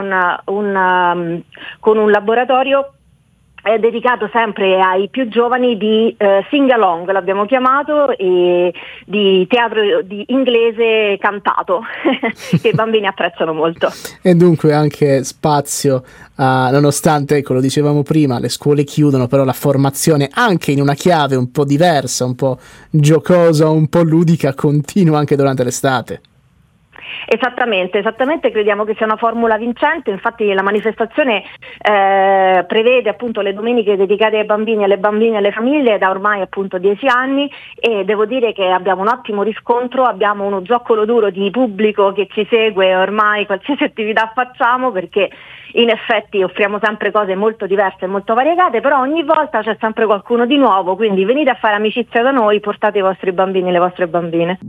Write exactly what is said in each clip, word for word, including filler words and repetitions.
con un, um, con un laboratorio è dedicato sempre ai più giovani di eh, sing along, l'abbiamo chiamato, e di teatro di inglese cantato che i bambini apprezzano molto. E dunque anche spazio a, nonostante, ecco, lo dicevamo prima, le scuole chiudono, però la formazione anche in una chiave un po' diversa, un po' giocosa, un po' ludica continua anche durante l'estate. Esattamente, esattamente, crediamo che sia una formula vincente. Infatti la manifestazione eh, prevede appunto le domeniche dedicate ai bambini, alle bambine e alle famiglie da ormai appunto dieci anni, e devo dire che abbiamo un ottimo riscontro, abbiamo uno zoccolo duro di pubblico che ci segue ormai qualsiasi attività facciamo, perché in effetti offriamo sempre cose molto diverse e molto variegate, però ogni volta c'è sempre qualcuno di nuovo, quindi venite a fare amicizia da noi, portate i vostri bambini e le vostre bambine.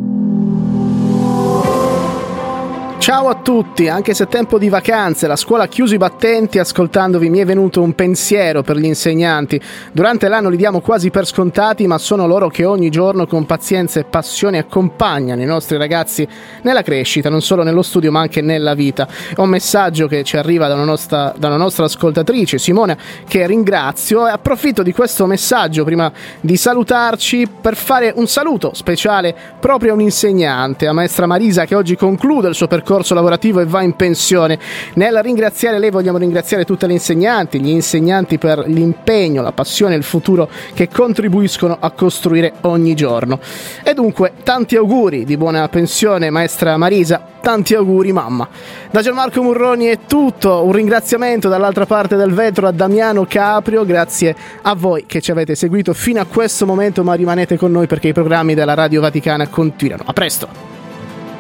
Ciao a tutti, anche se è tempo di vacanze, la scuola ha chiuso i battenti, ascoltandovi mi è venuto un pensiero per gli insegnanti. Durante l'anno li diamo quasi per scontati, ma sono loro che ogni giorno con pazienza e passione accompagnano i nostri ragazzi nella crescita, non solo nello studio ma anche nella vita. È un messaggio che ci arriva da una nostra, da una nostra ascoltatrice, Simona, che ringrazio, e approfitto di questo messaggio prima di salutarci per fare un saluto speciale proprio a un insegnante, a maestra Marisa, che oggi conclude il suo percorso corso lavorativo e va in pensione. Nel ringraziare lei vogliamo ringraziare tutte le insegnanti, gli insegnanti per l'impegno, la passione e il futuro che contribuiscono a costruire ogni giorno. E dunque tanti auguri di buona pensione maestra Marisa, tanti auguri mamma. Da Gianmarco Murroni è tutto, un ringraziamento dall'altra parte del vetro a Damiano Caprio, grazie a voi che ci avete seguito fino a questo momento, ma rimanete con noi perché i programmi della Radio Vaticana continuano. A presto!